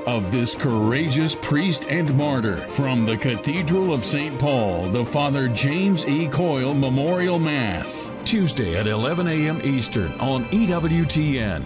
of this courageous priest and martyr from the Cathedral of St. Paul, the Father James E. Coyle Memorial Mass, Tuesday at 11 a.m. Eastern on EWTN.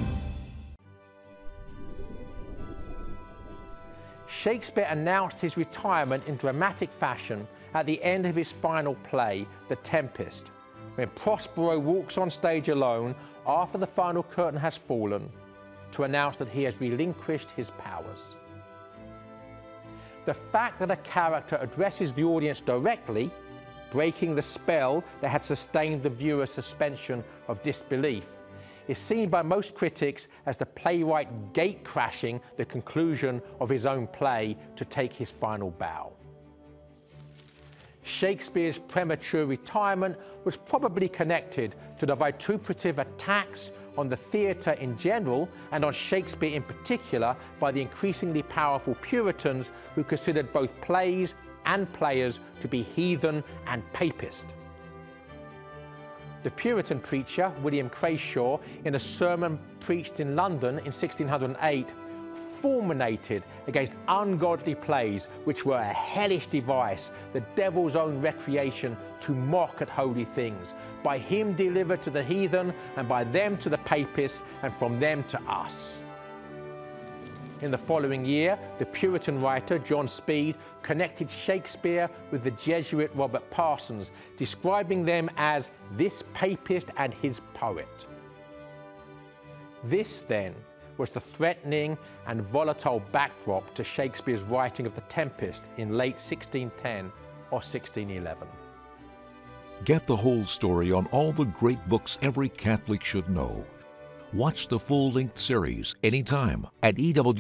Shakespeare announced his retirement in dramatic fashion at the end of his final play, The Tempest, when Prospero walks on stage alone after the final curtain has fallen to announce that he has relinquished his powers. The fact that a character addresses the audience directly, breaking the spell that had sustained the viewer's suspension of disbelief, is seen by most critics as the playwright gate-crashing the conclusion of his own play to take his final bow. Shakespeare's premature retirement was probably connected to the vituperative attacks on the theatre in general and on Shakespeare in particular by the increasingly powerful Puritans who considered both plays and players to be heathen and papist. The Puritan preacher, William Crashaw, in a sermon preached in London in 1608, fulminated against ungodly plays which were a hellish device, the devil's own recreation to mock at holy things, by him delivered to the heathen, and by them to the papists, and from them to us. In the following year, the Puritan writer John Speed connected Shakespeare with the Jesuit Robert Parsons, describing them as this papist and his poet. This, then, was the threatening and volatile backdrop to Shakespeare's writing of The Tempest in late 1610 or 1611. Get the whole story on all the great books every Catholic should know. Watch the full-length series anytime at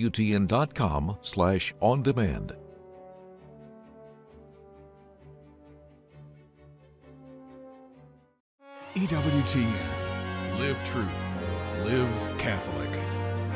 EWTN.com/on-demand. EWTN. Live truth. Live Catholic.